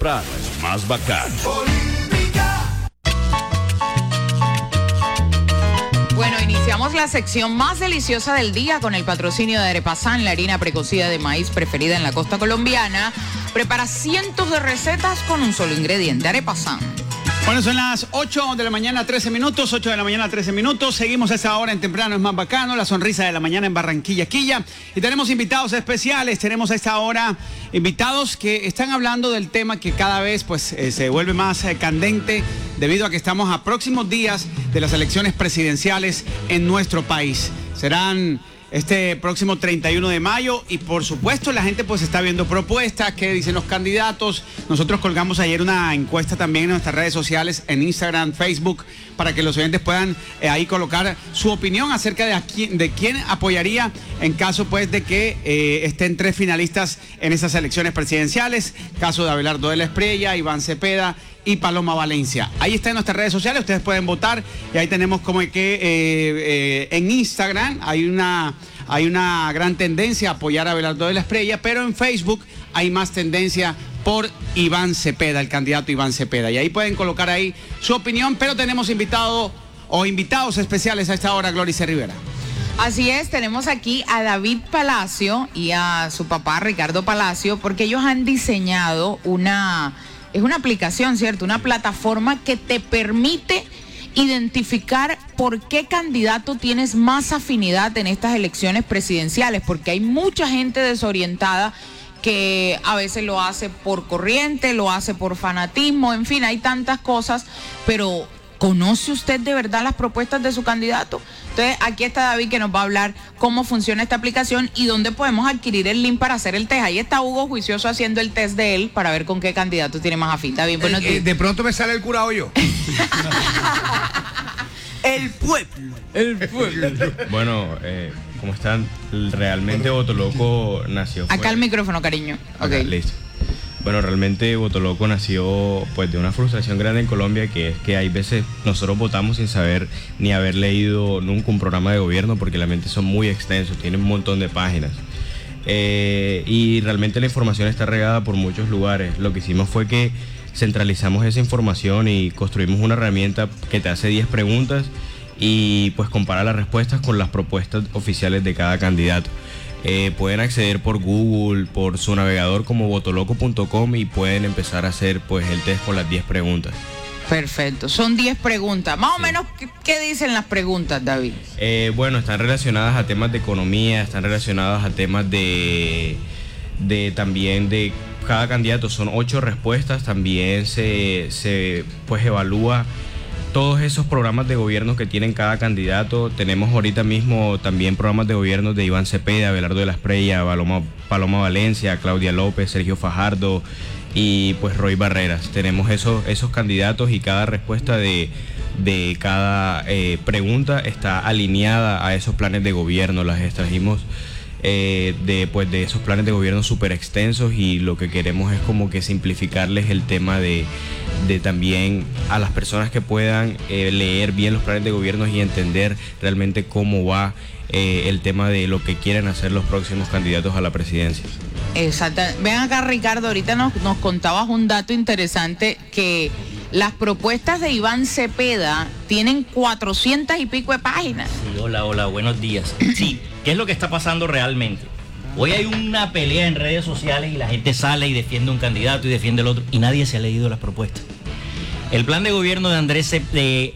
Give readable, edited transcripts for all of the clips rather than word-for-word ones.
Más bacán. Bueno, iniciamos la sección más deliciosa del día con el patrocinio de Arepazán, la harina precocida de maíz preferida en la costa colombiana. Prepara cientos de recetas con un solo ingrediente, Arepazán. Bueno, son las 8 de la mañana, 13 minutos, 8 de la mañana, 13 minutos. Seguimos a esa hora en Temprano es Más Bacano, la sonrisa de la mañana en Barranquilla, Quilla. Y tenemos invitados especiales, tenemos a esta hora invitados que están hablando del tema que cada vez pues se vuelve más candente debido a que estamos a próximos días de las elecciones presidenciales en nuestro país. Serán este próximo 31 de mayo y por supuesto la gente pues está viendo propuestas, qué dicen los candidatos. Nosotros colgamos ayer una encuesta también en nuestras redes sociales, en Instagram, Facebook, para que los oyentes puedan ahí colocar su opinión acerca de quién apoyaría en caso pues de que estén 3 finalistas en esas elecciones presidenciales, caso de Abelardo de la Espriella, Iván Cepeda y Paloma Valencia. Ahí está en nuestras redes sociales, ustedes pueden votar y ahí tenemos como que en Instagram hay una gran tendencia a apoyar a Abelardo de la Espriella, pero en Facebook hay más tendencia por Iván Cepeda, el candidato Iván Cepeda. Y ahí pueden colocar ahí su opinión, pero tenemos invitados especiales a esta hora, Glorice Rivera. Así es, tenemos aquí a David Palacio y a su papá Ricardo Palacio, porque ellos han diseñado es una aplicación, ¿cierto? Una plataforma que te permite identificar por qué candidato tienes más afinidad en estas elecciones presidenciales, porque hay mucha gente desorientada que a veces lo hace por corriente, lo hace por fanatismo, en fin, hay tantas cosas, pero ¿conoce usted de verdad las propuestas de su candidato? Entonces, aquí está David que nos va a hablar cómo funciona esta aplicación y dónde podemos adquirir el link para hacer el test. Ahí está Hugo juicioso haciendo el test de él para ver con qué candidato tiene más afín. David, bueno, de pronto me sale el curado yo. El pueblo. Bueno, ¿cómo están? Realmente Botoloco nació... Acá el micrófono, cariño. Acá, Okay. Listo. Bueno, realmente Botoloco nació pues de una frustración grande en Colombia, que es que hay veces nosotros votamos sin saber ni haber leído nunca un programa de gobierno, porque realmente son muy extensos, tienen un montón de páginas. Y realmente la información está regada por muchos lugares. Lo que hicimos fue que centralizamos esa información y construimos una herramienta que te hace 10 preguntas y pues compara las respuestas con las propuestas oficiales de cada candidato. Pueden acceder por Google, por su navegador como botoloco.com y pueden empezar a hacer pues el test con las 10 preguntas. Perfecto, son 10 preguntas. Más o menos, ¿qué dicen las preguntas, David? Bueno, están relacionadas a temas de economía, están relacionadas a temas de también de cada candidato. Son 8 respuestas, también se pues evalúa todos esos programas de gobierno que tienen cada candidato. Tenemos ahorita mismo también programas de gobierno de Iván Cepeda, Abelardo de la Espriella, Paloma Valencia, Claudia López, Sergio Fajardo y pues Roy Barreras. Tenemos esos candidatos y cada respuesta de cada pregunta está alineada a esos planes de gobierno. Las extrajimos de esos planes de gobierno súper extensos y lo que queremos es como que simplificarles el tema de también a las personas que puedan leer bien los planes de gobierno y entender realmente cómo va el tema de lo que quieren hacer los próximos candidatos a la presidencia. Exacto. Ven acá, Ricardo, ahorita nos contabas un dato interesante, que las propuestas de Iván Cepeda tienen 400 y pico de páginas. Sí, hola, buenos días. Sí, ¿qué es lo que está pasando realmente? Hoy hay una pelea en redes sociales y la gente sale y defiende un candidato y defiende el otro y nadie se ha leído las propuestas. El plan de gobierno de Andrés Cepeda,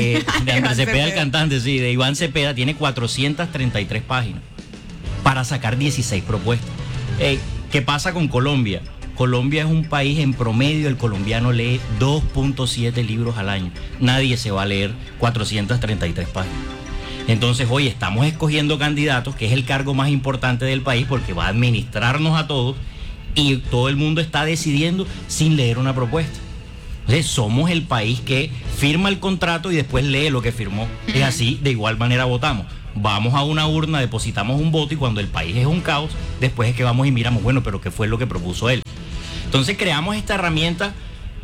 el cantante, sí, de Iván Cepeda, tiene 433 páginas para sacar 16 propuestas. ¿Qué pasa con Colombia? Colombia es un país, en promedio el colombiano lee 2.7 libros al año. Nadie se va a leer 433 páginas. Entonces hoy estamos escogiendo candidatos, que es el cargo más importante del país porque va a administrarnos a todos, y todo el mundo está decidiendo sin leer una propuesta. Entonces somos el país que firma el contrato y después lee lo que firmó. Es así, de igual manera votamos. Vamos a una urna, depositamos un voto y cuando el país es un caos, después es que vamos y miramos, bueno, pero ¿qué fue lo que propuso él? Entonces creamos esta herramienta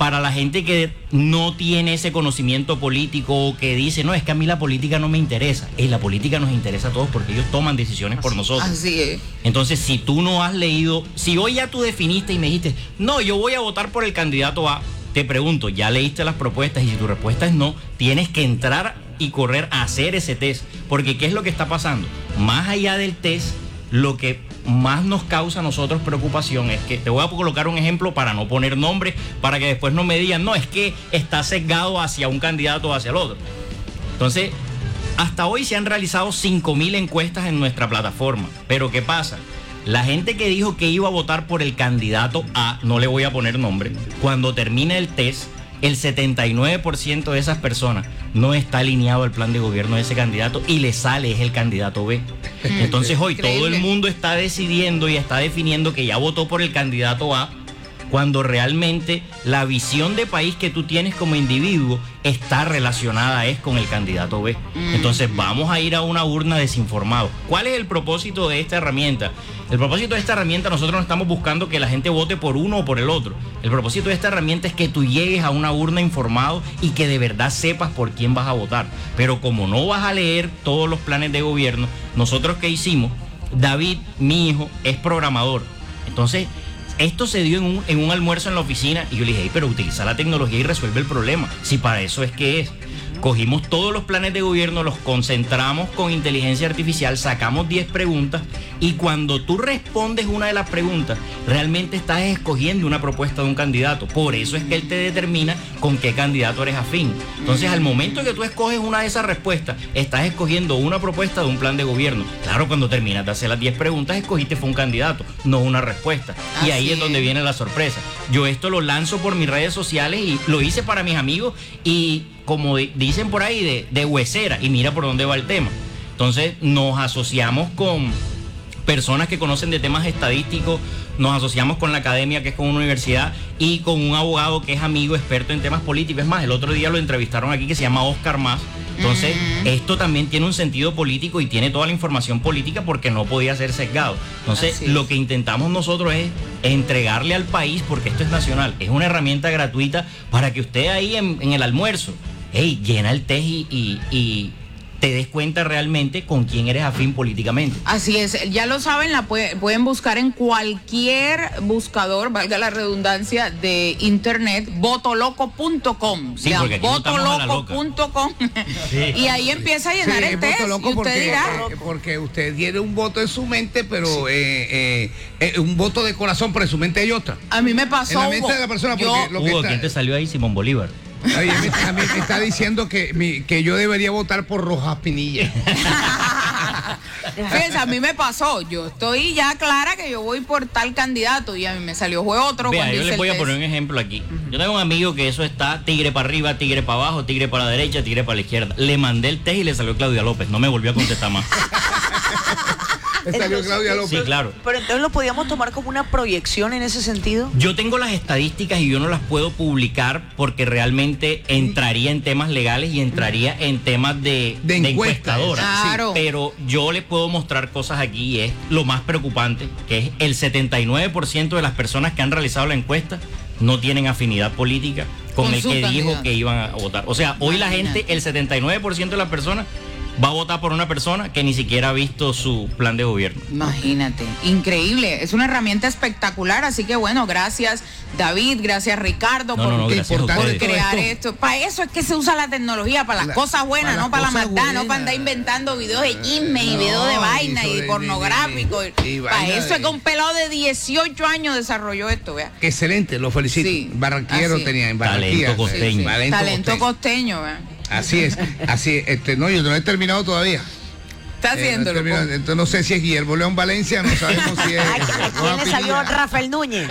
para la gente que no tiene ese conocimiento político o que dice, no, es que a mí la política no me interesa. La política nos interesa a todos porque ellos toman decisiones por nosotros. Así es. Entonces, si tú no has leído, si hoy ya tú definiste y me dijiste, no, yo voy a votar por el candidato A, te pregunto, ¿ya leíste las propuestas? Y si tu respuesta es no, tienes que entrar y correr a hacer ese test. Porque ¿qué es lo que está pasando? Más allá del test, lo que más nos causa a nosotros preocupación es que, te voy a colocar un ejemplo para no poner nombres, para que después no me digan, no, es que está sesgado hacia un candidato o hacia el otro. Entonces, hasta hoy se han realizado 5,000 encuestas en nuestra plataforma. Pero ¿qué pasa? La gente que dijo que iba a votar por el candidato A, no le voy a poner nombre, cuando termine el test, el 79% de esas personas no está alineado al plan de gobierno de ese candidato y le sale es el candidato B. Entonces hoy todo el mundo está decidiendo y está definiendo que ya votó por el candidato A, cuando realmente la visión de país que tú tienes como individuo está relacionada con el candidato B. Entonces vamos a ir a una urna desinformado. ¿Cuál es el propósito de esta herramienta? El propósito de esta herramienta, nosotros no estamos buscando que la gente vote por uno o por el otro. El propósito de esta herramienta es que tú llegues a una urna informado y que de verdad sepas por quién vas a votar. Pero como no vas a leer todos los planes de gobierno, nosotros ¿qué hicimos? David, mi hijo, es programador. Entonces, esto se dio en un almuerzo en la oficina y yo le dije, pero utiliza la tecnología y resuelve el problema. Si para eso es que es. Cogimos todos los planes de gobierno, los concentramos con inteligencia artificial, sacamos 10 preguntas y cuando tú respondes una de las preguntas, realmente estás escogiendo una propuesta de un candidato. Por eso es que él te determina con qué candidato eres afín. Entonces, al momento que tú escoges una de esas respuestas, estás escogiendo una propuesta de un plan de gobierno. Claro, cuando terminas de hacer las 10 preguntas, escogiste fue un candidato, no una respuesta. Y ahí es donde viene la sorpresa. Yo esto lo lanzo por mis redes sociales y lo hice para mis amigos y como dicen por ahí, de huesera, y mira por dónde va el tema. Entonces nos asociamos con personas que conocen de temas estadísticos, nos asociamos con la academia, que es con una universidad, y con un abogado que es amigo, experto en temas políticos. Es más, el otro día lo entrevistaron aquí, que se llama Oscar Más. Entonces, esto también tiene un sentido político y tiene toda la información política porque no podía ser sesgado. Entonces, lo que intentamos nosotros es entregarle al país, porque esto es nacional, es una herramienta gratuita para que usted ahí en el almuerzo, llena el test y te des cuenta realmente con quién eres afín políticamente. Así es, ya lo saben, pueden buscar en cualquier buscador, valga la redundancia, de internet, votoloco.com. Sí, porque aquí votoloco.com. Y ahí empieza a llenar el test. Loco y usted dirá, porque usted tiene un voto en su mente, pero un voto de corazón, pero en su mente hay otra. a mí me pasó, En la mente de la persona, porque lo que Hugo, está, ¿quién te salió ahí? Simón Bolívar. Oye, a mí me está diciendo que yo debería votar por Rojas Pinilla. Fíjense, a mí me pasó, yo estoy ya clara que yo voy por tal candidato y a mí me salió fue otro. Vea, cuando yo hice les voy el a poner un test. ejemplo aquí. Yo tengo un amigo que eso está tigre para arriba, tigre para abajo, tigre para la derecha, tigre para la izquierda. Le mandé el test y le salió Claudia López. No me volvió a contestar más. Salió Claudia López. Sí, claro. Pero entonces lo podíamos tomar como una proyección en ese sentido. Yo tengo las estadísticas y yo no las puedo publicar porque realmente entraría en temas legales y entraría en temas de encuestadoras. Claro. Pero yo les puedo mostrar cosas aquí y es lo más preocupante, que es el 79% de las personas que han realizado la encuesta no tienen afinidad política con el su que candidato. dijo que iban a votar. O sea, hoy la gente, el 79% de las personas va a votar por una persona que ni siquiera ha visto su plan de gobierno. Imagínate, increíble, es una herramienta espectacular, así que bueno, gracias David, gracias Ricardo Gracias a por ustedes. crear esto. Para eso es que se usa la tecnología, para las cosas buenas, para no para la las maldad, cosas no para andar buenas. inventando videos de chisme y videos de vaina y pornográficos. y Para vaina eso de- es que un pelado de 18 años desarrolló esto, vea. Excelente, lo felicito. Sí, Barranquillero así. tenía en Barranquilla. Talento costeño. Talento costeño, vea. Así es. No, yo no he terminado todavía. Está haciéndolo. Entonces no sé si es Guillermo León Valencia, no sabemos si es. ¿A quién le salió Rafael Núñez?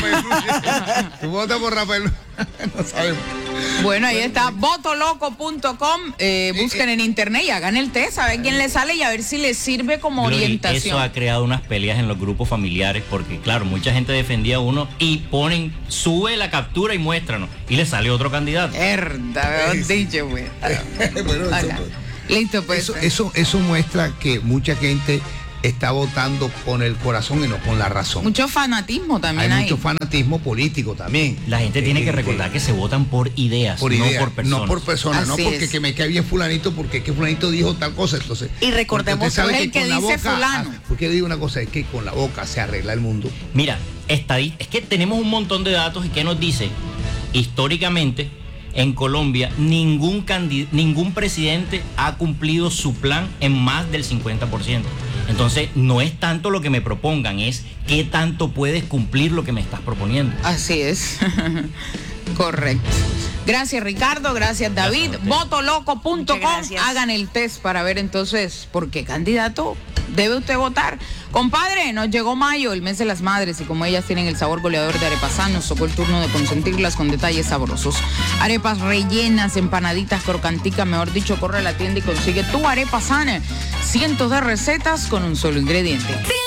Tú votas por Rafael. No sabemos. Bueno, ahí está, votoloco.com, busquen en internet y hagan el test, a ver quién le sale y a ver si les sirve como Glory, orientación. eso ha creado unas peleas en los grupos familiares porque, claro, mucha gente defendía a uno y sube la captura y muéstranos. Y le sale otro candidato. Verdad, dicho, güey. Bueno, Listo, pues. eso muestra que mucha gente está votando con el corazón y no con la razón. Mucho fanatismo también hay hay. mucho fanatismo político también. La gente tiene que recordar que se votan por ideas, no por personas. No por personas, no Así porque es. que me cae bien fulanito, porque que fulanito dijo tal cosa. Entonces, Y recordemos usted sabe que el que con la dice boca, fulano. porque yo digo una cosa, es que con la boca se arregla el mundo. Mira, es que tenemos un montón de datos y que nos dice, históricamente, en Colombia, ningún presidente ha cumplido su plan en más del 50%. Entonces, no es tanto lo que me propongan, es qué tanto puedes cumplir lo que me estás proponiendo. Así es. Correcto. Gracias, Ricardo. Gracias, David. Gracias a Votoloco.com. Muchas gracias. Hagan el test para ver entonces por qué candidato debe usted votar. Compadre, nos llegó mayo, el mes de las madres, y como ellas tienen el sabor goleador de Arepasán, nos tocó el turno de consentirlas con detalles sabrosos. Arepas rellenas, empanaditas, crocanticas, mejor dicho, corre a la tienda y consigue tu arepa sana. Cientos de recetas con un solo ingrediente.